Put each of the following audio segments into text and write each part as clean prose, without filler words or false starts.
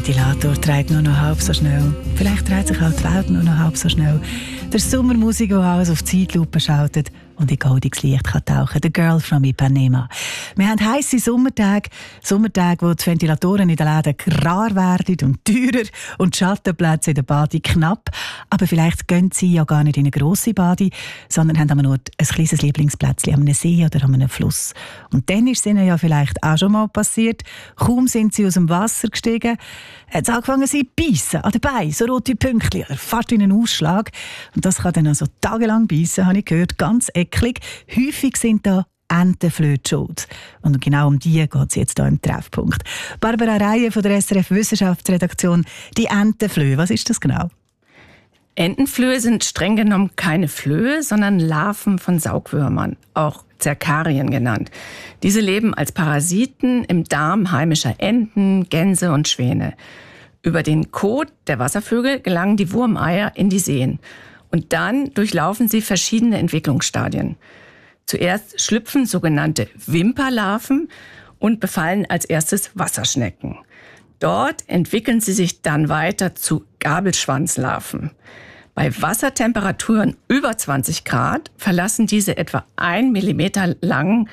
Ventilator dreht nur noch halb so schnell. Vielleicht dreht sich auch die Welt nur noch halb so schnell. Der Sommermusik, die alles auf die Zeitlupe schaltet und in goldiges Licht kann tauchen. The Girl from Ipanema. Wir haben heisse Sommertage, wo die Ventilatoren in den Läden rar werden und teurer und die Schattenplätze in der Bade knapp. Aber vielleicht gehen sie ja gar nicht in eine grosse Bade, sondern haben am Ort ein kleines Lieblingsplätzchen an einem See oder an einem Fluss. Und dann ist es ihnen ja vielleicht auch schon mal passiert. Kaum sind sie aus dem Wasser gestiegen, hat es angefangen, sie zu beißen an den Beinen, so rote Pünktchen, fast wie ein Ausschlag. Und das kann dann also tagelang beißen, habe ich gehört, ganz eklig. Häufig sind da Entenflöhe schuld. Und genau um die geht es jetzt hier im Treffpunkt. Barbara Reihe von der SRF Wissenschaftsredaktion. Die Entenflöhe, was ist das genau? Entenflöhe sind streng genommen keine Flöhe, sondern Larven von Saugwürmern, auch Zerkarien genannt. Diese leben als Parasiten im Darm heimischer Enten, Gänse und Schwäne. Über den Kot der Wasservögel gelangen die Wurmeier in die Seen. Und dann durchlaufen sie verschiedene Entwicklungsstadien. Zuerst schlüpfen sogenannte Wimperlarven und befallen als erstes Wasserschnecken. Dort entwickeln sie sich dann weiter zu Gabelschwanzlarven. Bei Wassertemperaturen über 20 Grad verlassen diese etwa 1 Millimeter langen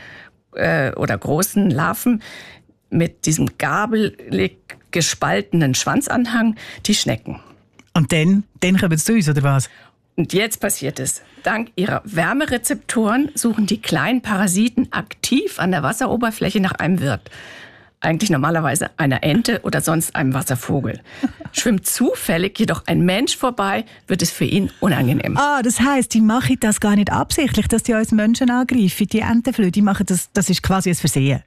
oder großen Larven mit diesem gabelig gespaltenen Schwanzanhang die Schnecken. Und dann kommen sie zu uns, oder was? Und jetzt passiert es. Dank ihrer Wärmerezeptoren suchen die kleinen Parasiten aktiv an der Wasseroberfläche nach einem Wirt. Eigentlich normalerweise einer Ente oder sonst einem Wasservogel. Schwimmt zufällig jedoch ein Mensch vorbei, wird es für ihn unangenehm. Das heisst, die machen das gar nicht absichtlich, dass die uns Menschen angreifen, die Entenflöhe. Die machen das ist quasi ein Versehen.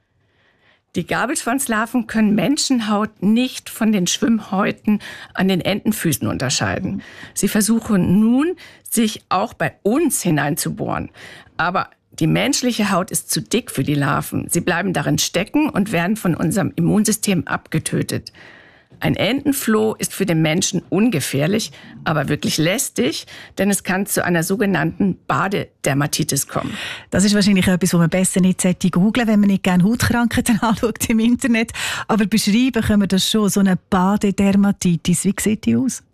Die Gabelschwanzlarven können Menschenhaut nicht von den Schwimmhäuten an den Entenfüßen unterscheiden. Sie versuchen nun, sich auch bei uns hineinzubohren. Aber die menschliche Haut ist zu dick für die Larven. Sie bleiben darin stecken und werden von unserem Immunsystem abgetötet. Ein Entenfloh ist für den Menschen ungefährlich, aber wirklich lästig, denn es kann zu einer sogenannten Badedermatitis kommen. Das ist wahrscheinlich etwas, was man besser nicht googeln sollte, wenn man nicht gerne Hautkrankheiten anschaut im Internet. Aber beschreiben können wir das schon, so eine Badedermatitis. Wie sieht die aus?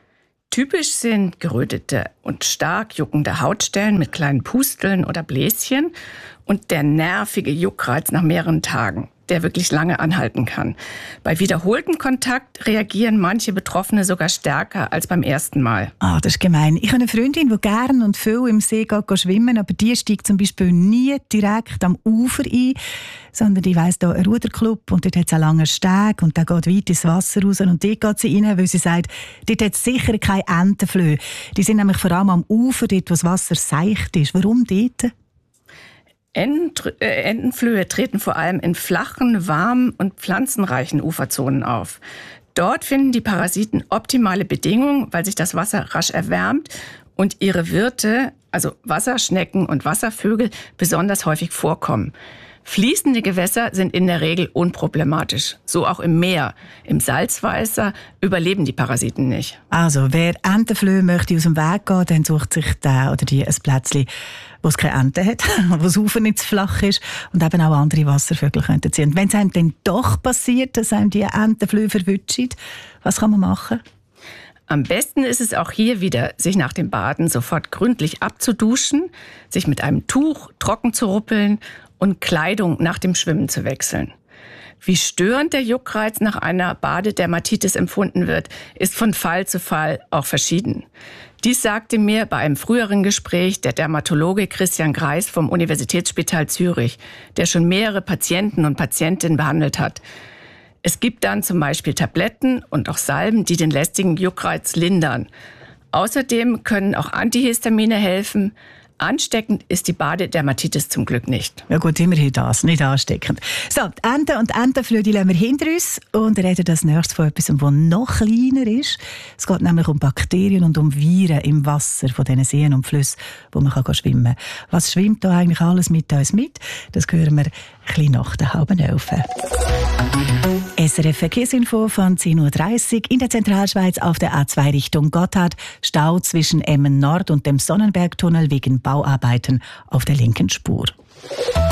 Typisch sind gerötete und stark juckende Hautstellen mit kleinen Pusteln oder Bläschen und der nervige Juckreiz nach mehreren Tagen, der wirklich lange anhalten kann. Bei wiederholtem Kontakt reagieren manche Betroffene sogar stärker als beim ersten Mal. Das ist gemein. Ich habe eine Freundin, die gerne und viel im See geht schwimmen, aber die steigt zum Beispiel nie direkt am Ufer ein, sondern die weiss da einen Ruderclub und dort hat es einen langen Steg und der geht weit ins Wasser raus und dort geht sie rein, weil sie sagt, dort hat es sicher keine Entenflöhe. Die sind nämlich vor allem am Ufer, dort wo das Wasser seicht ist. Warum dort? Entenflöhe treten vor allem in flachen, warmen und pflanzenreichen Uferzonen auf. Dort finden die Parasiten optimale Bedingungen, weil sich das Wasser rasch erwärmt und ihre Wirte, also Wasserschnecken und Wasservögel, besonders häufig vorkommen. Fließende Gewässer sind in der Regel unproblematisch. So auch im Meer. Im Salzwasser überleben die Parasiten nicht. Also, wer Entenflöhe möchte aus dem Weg gehen, dann sucht sich der oder die ein Plätzchen, wo es keine Ente hat, wo das Ufer nicht zu flach ist und eben auch andere Wasservögel könnten ziehen. Und wenn es einem dann doch passiert, dass einem die Entenflöhe verwutschen, was kann man machen? Am besten ist es auch hier wieder, sich nach dem Baden sofort gründlich abzuduschen, sich mit einem Tuch trocken zu ruppeln und Kleidung nach dem Schwimmen zu wechseln. Wie störend der Juckreiz nach einer Badedermatitis empfunden wird, ist von Fall zu Fall auch verschieden. Dies sagte mir bei einem früheren Gespräch der Dermatologe Christian Greis vom Universitätsspital Zürich, der schon mehrere Patienten und Patientinnen behandelt hat. Es gibt dann zum Beispiel Tabletten und auch Salben, die den lästigen Juckreiz lindern. Außerdem können auch Antihistamine helfen. Ansteckend ist die Badedermatitis zum Glück nicht. Ja gut, immerhin das, nicht ansteckend. So, die Enten und Entenflöhe, die lassen wir hinter uns und reden das nächstes von etwas, das noch kleiner ist. Es geht nämlich um Bakterien und um Viren im Wasser von diesen Seen und Flüssen, wo man schwimmen kann. Was schwimmt da eigentlich alles mit uns mit? Das hören wir ein bisschen nach der 10:30. SRF Verkehrsinfo von 10:30 Uhr in der Zentralschweiz auf der A2 Richtung Gotthard. Stau zwischen Emmen Nord und dem Sonnenbergtunnel wegen Bauarbeiten auf der linken Spur.